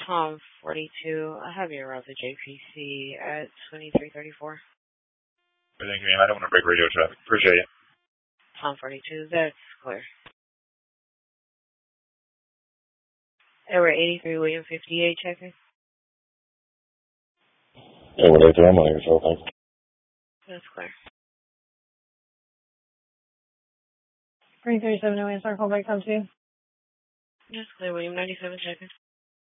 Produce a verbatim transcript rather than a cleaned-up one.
Tom forty-two. I have your route to J P C at twenty-three thirty-four. Thank you, ma'am. I don't want to break radio traffic. Appreciate it. Tom forty-two, that's clear. Edward eighty-three, William fifty-eight, checking. Edward eighty-three, I'm on your show, thanks. That's clear. three thirty-seven, no answer, call back, come to. That's clear, William ninety-seven, checking.